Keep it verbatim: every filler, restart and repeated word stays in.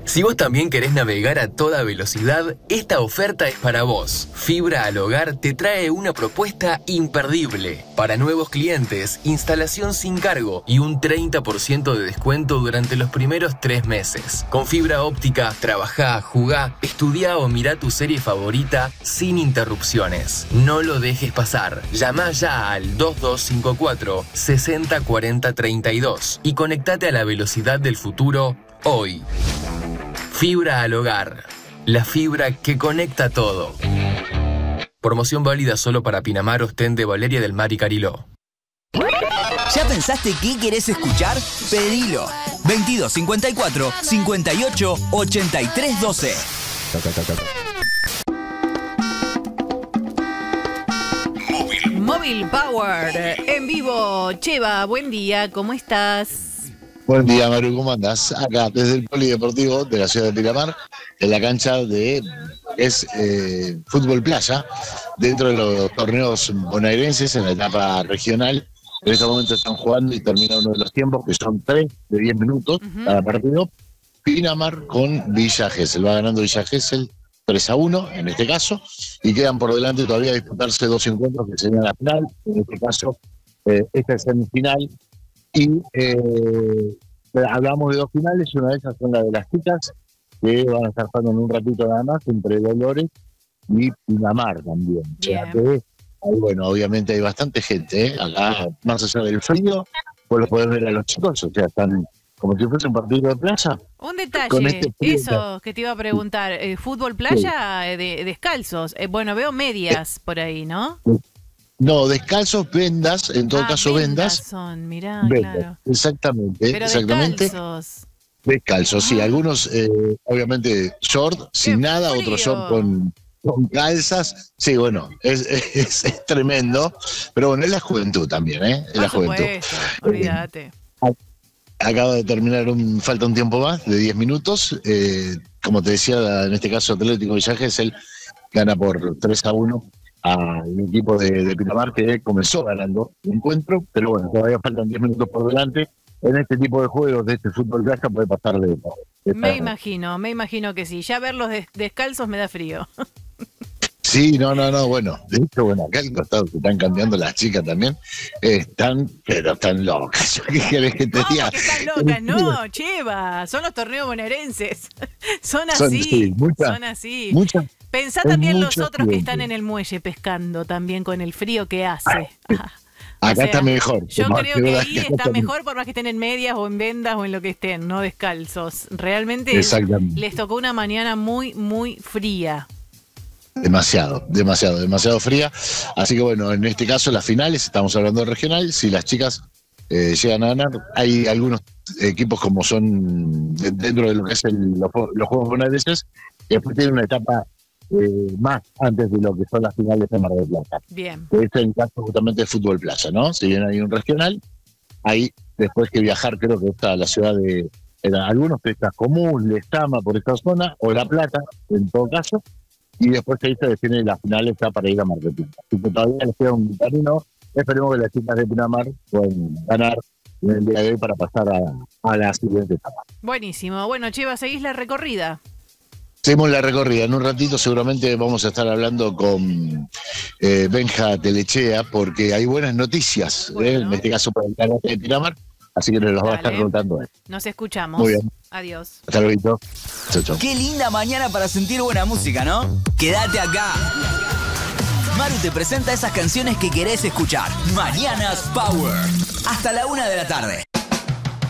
Si vos también querés navegar a toda velocidad, esta oferta es para vos. Fibra al Hogar te trae una propuesta imperdible. Para nuevos clientes, instalación sin cargo y un treinta por ciento de descuento durante los primeros tres meses. Con fibra óptica, trabajá, jugá, estudiá o mirá tu serie favorita sin interrupciones. No lo dejes pasar. Llamá ya al dos dos cinco cuatro, seis cero cuatro cero tres dos y conectate a la velocidad del futuro hoy. Fibra al Hogar, la fibra que conecta todo. Promoción válida solo para Pinamar, Ostende, Valeria del Mar y Cariló. ¿Ya pensaste qué querés escuchar? Pedilo. veintidós cincuenta y cuatro, cincuenta y ocho, ochenta y tres doce. Móvil Power, en vivo. Cheva, buen día, ¿cómo estás? Buen día, Maru, ¿cómo andás? Acá, desde el Polideportivo de la ciudad de Pinamar, en la cancha de es eh, Fútbol Playa, dentro de los torneos bonaerenses en la etapa regional. En este momento están jugando y termina uno de los tiempos, que son tres de diez minutos uh-huh. cada partido. Pinamar con Villa Gesell. Va ganando Villa Gesell tres a uno en este caso, y quedan por delante todavía disputarse dos encuentros que serían la final. En este caso, eh, esta es semifinal. Y eh, hablamos de dos finales, y una de esas son la de las chicas, que van a estar jugando en un ratito nada más, entre Dolores y Pinamar también. O sea que, bueno, obviamente hay bastante gente, ¿eh? Acá, más allá del frío, pues lo podés ver a los chicos, o sea, están como si fuese un partido de playa. Un detalle, este eso que te iba a preguntar, eh, fútbol playa sí. de, descalzos, eh, bueno, veo medias por ahí, ¿no? No, descalzos, vendas, en todo ah, caso vendas. vendas son, mirá, vendas, claro. Exactamente, pero exactamente. descalzos. Descalzos, sí, algunos eh, obviamente short, sin nada, frío. Otros short con, con calzas. Sí, bueno, es, es, es tremendo, pero bueno, es la juventud también, ¿eh? Es Por la supuesto, juventud. Olvídate. Acaba de terminar, un, falta un tiempo más de diez minutos. Eh, como te decía, en este caso Atlético Villa Gesell gana por tres a uno al equipo de, de Pinamar, que comenzó ganando el encuentro, pero bueno, todavía faltan diez minutos por delante. En este tipo de juegos, de este fútbol playa, puede pasar de todo. Me imagino, me imagino que sí. Ya verlos des- descalzos me da frío. Sí, no, no, no, bueno, de hecho, bueno, acá al costado se están cambiando las chicas también, eh, están, pero están locas. ¿Qué querés que te no, diga? Que están locas, no, Cheva, son los torneos bonaerenses. Son así, son, sí, mucha, son así. Mucha, Pensá también los otros tiempo. que están en el muelle pescando también con el frío que hace. Ah, acá sea, está mejor. Yo creo que ahí está, está mejor por más que estén en medias o en vendas o en lo que estén, no descalzos. Realmente les tocó una mañana muy, muy fría. Demasiado, demasiado, demasiado fría. Así que bueno, en este caso las finales, estamos hablando de regional, si las chicas eh, llegan a ganar, hay algunos equipos como son dentro de lo que es el, los, los Juegos Bonaerenses, que después tienen una etapa eh, más antes de lo que son las finales de Mar del Plata. Bien. Que es el caso justamente de fútbol playa, ¿no? Si bien hay un regional, hay después que viajar, creo que está la ciudad de, en algunos que está Común, Lezama, por esta zona, o La Plata, en todo caso, y después ahí se define la final está para ir a Mar del Plata. Así que todavía les queda un camino. Esperemos que las chicas de Pinamar puedan ganar en el día de hoy para pasar a, a la siguiente etapa. Buenísimo. Bueno, Cheva, ¿seguís la recorrida? Seguimos la recorrida. En un ratito seguramente vamos a estar hablando con eh, Benja Telechea, porque hay buenas noticias, bueno. eh, en este caso para el canal de Pinamar, así que nos las va a estar contando él. Nos escuchamos. Muy bien. Adiós. Hasta luego. Chau, chau. Qué linda mañana para sentir buena música, ¿no? Quédate acá. Maru te presenta esas canciones que querés escuchar. Mañanas Power. Hasta la una de la tarde.